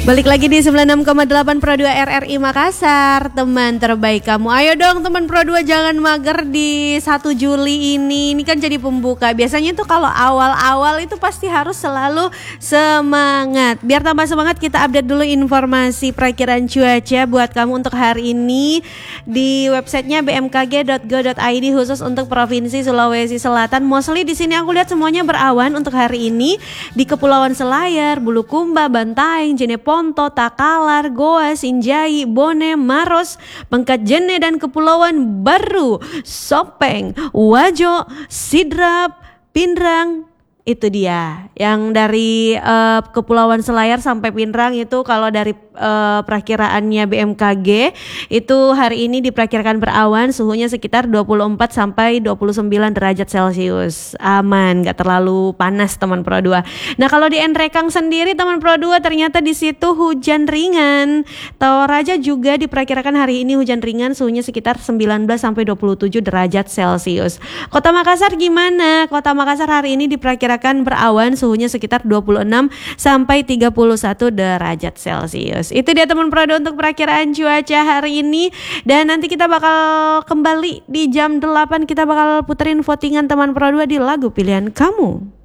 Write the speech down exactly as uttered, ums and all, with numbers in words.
Balik lagi di sembilan puluh enam koma delapan Pro dua R R I Makassar, teman terbaik kamu. Ayo dong teman Pro dua, jangan mager di satu Juli ini. Ini kan jadi pembuka. Biasanya tuh kalau awal-awal itu pasti harus selalu semangat. Biar tambah semangat, kita update dulu informasi perakiraan cuaca buat kamu untuk hari ini di websitenya b m k g dot go dot i d khusus untuk Provinsi Sulawesi Selatan. Mostly di sini aku lihat semuanya berawan untuk hari ini di Kepulauan Selayar, Bulukumba, Bantaeng, Jeneponto, Takalar, Goa, Sinjai, Bone, Maros, Pangkat Jene, dan Kepulauan Baru, Sopeng, Wajo, Sidrap, Pinrang. Itu dia yang dari uh, Kepulauan Selayar sampai Pinrang itu kalau dari uh, perakiraannya B M K G itu hari ini diperkirakan berawan, suhunya sekitar dua puluh empat sampai dua puluh sembilan derajat Celcius. Aman, gak terlalu panas teman Pro dua. Nah, kalau di Nrekang sendiri teman Pro dua ternyata di situ hujan ringan. Toraja juga diperkirakan hari ini hujan ringan, suhunya sekitar sembilan belas sampai dua puluh tujuh derajat Celcius. Kota Makassar gimana? Kota Makassar hari ini diperkirakan akan berawan, suhunya sekitar dua puluh enam sampai tiga puluh satu derajat Celcius. Itu dia teman Pro dua untuk perakiraan cuaca hari ini. Dan nanti kita bakal kembali di jam delapan, kita bakal puterin votingan teman Pro dua di lagu pilihan kamu.